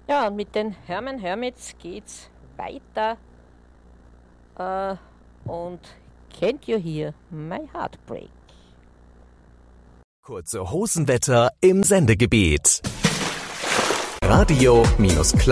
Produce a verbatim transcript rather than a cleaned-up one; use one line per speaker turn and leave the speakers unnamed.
Ja, und mit den Hermann Hermits geht's weiter. Äh, und Can't You Hear My Heartbreak?
Kurze Hosenwetter im Sendegebiet. Radio-Klar